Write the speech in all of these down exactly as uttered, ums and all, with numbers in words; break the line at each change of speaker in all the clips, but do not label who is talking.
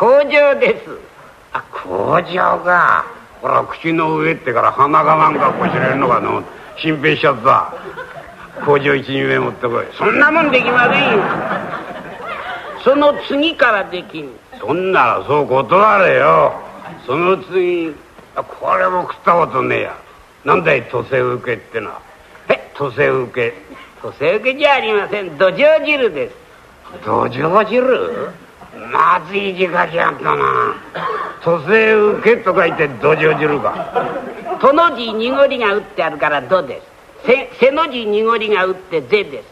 工場です。
あ、工場か。ほら、口の上ってから鼻がなんかこしれんのかの心配しちゃった。工場一人目持ってこい。
そんなもんできませんよ。その次からできん。
そんならそう断れよ。その次、これも食ったことねえや。なんだい土星受けってな。
え、
土星受け。
土星受けじゃありません。土壌汁です。
土壌汁？まずい字書きあったな。土星受けと書いて土壌汁か。
との字濁りが打ってあるから土です。せ、せの字濁りが打ってぜです。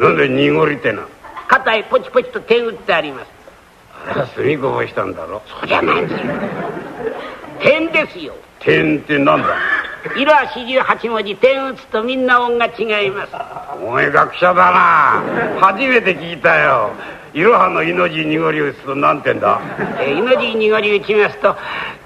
なんで濁りってな。
肩へポチポチと点打ってあります。
あれは墨こぼしたんだろ。
そうじゃないんですよ。点ですよ。
点ってなんだ。
色は四十八文字、点打つとみんな音が違います。
お前学者だな。初めて聞いたよ。いろはのいの字濁り打つとなんてんだ。
えー、いの字濁り打ちますと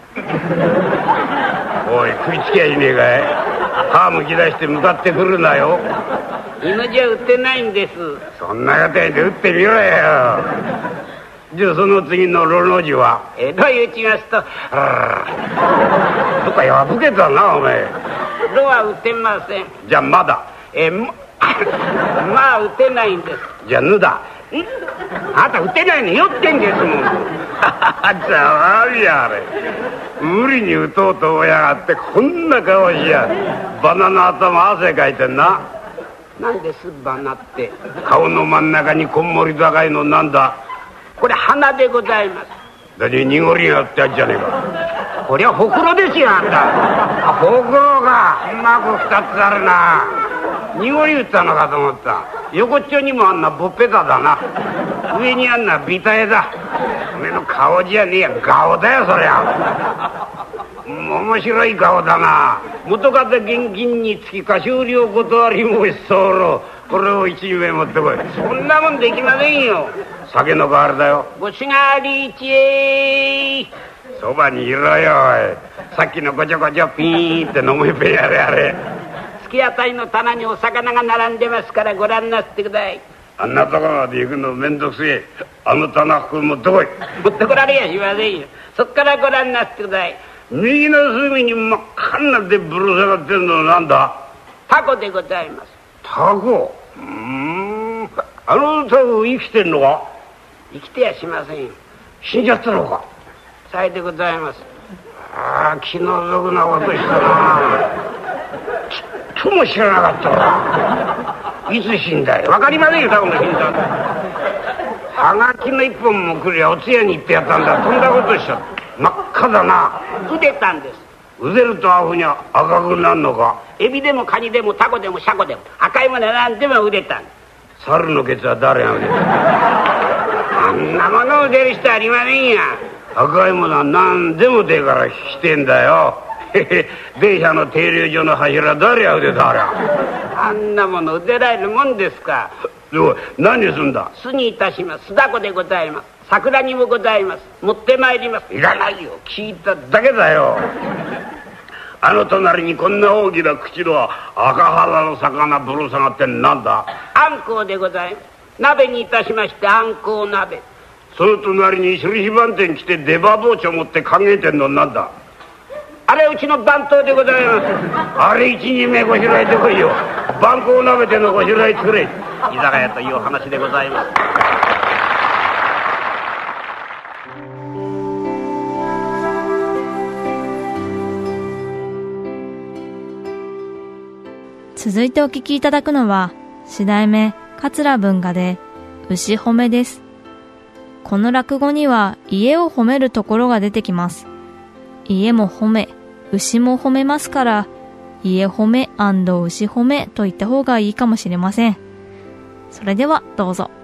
おい食いつきゃいねえかい。歯むき出して向かってくるなよ。
いの字は打ってないんです。
そんなことで打ってみろよ。じゃあその次のロの字は
えー、ロ打ちますと
どっか破けたなお前。
ロは打てません。
じゃあまだ
えー、ままあ打てないんです。
じゃあぬだ。
んあなた打てないの酔ってんですもん。
じゃあ悪いやあれ。無理に打とうと親がってこんな顔しや。バナナ頭汗かいてんな。
なんですバナって。
顔の真ん中にこんもり高いのなんだ。
これ鼻でございます。
何濁りがあってあるじゃねえか。
これはほくろですよあんた。
あ、ほくろか。うまく二つあるな。濁り打ったのかと思った。横っちょにもあんなぼっぺただな。上にあんなビタエだ。おめえの顔じゃねえや顔だよそりゃ。面白い顔だな。元方現金につき菓子売りを断り申し候。これを一名持ってこい。
そんなもんできませんよ。
酒の代わりだよ。
ごしがりちえ
そばにいろよおい。さっきのごちょごちょピーンって飲めぺやれやれ。
突き当たりの棚にお魚が並んでますからご覧なすってください。
あんなとこまで行くのめんどくせえ。あの棚袋持ってこい。
持ってこられやしませんよ。そっからご覧なすってください。
右の隅に真っ赤になってぶら下がってんのなんだ。
タコでございます。
タコ。うーん。あのタコ生きてんのか。
生きてやしませんよ。
死んじゃったのか。
さいでございます。
ああ気の毒なことしたな。ちっとも知らなかったな。いつ死んだよ。
わかりませんよタコの死んだ。
はがきの一本もくりゃお通夜に行ってやったんだ。とんだことしちゃった。真っ赤だな。
うでたんです。
うでるとあふにゃ赤くなんのか。
エビでもカニでもタコでもシャコでも赤いものは何でもうでたんです。
猿のケツは誰がうでた。
あんなものを出る人ありませんや。
赤いものは何でもでから聞きてんだよ。電車の停留所の柱誰がうでたありゃ。
あんなものうでられるもんですか。
でも何すんだ。
巣にいたします。巣だこでございます。桜にもございます。持ってまいります。
いらないよ。聞いただけだよ。あの隣にこんな大きな口の赤肌の魚ぶら下がってなんだ。
あんこうでございます。鍋にいたしましてあんこう鍋。
その隣に印番店来て出刃包丁持って考えてんのなんだ。
あれうちの番頭でございます。
あれ一人目ごしらえてこいよ。番号鍋でのごしらえ作れ。居酒屋という話でございます。
続いてお聞きいただくのは四代目桂文雅で牛褒めです。この落語には家を褒めるところが出てきます。家も褒め、牛も褒めますから、家褒め&牛褒めと言った方がいいかもしれません。それではどうぞ。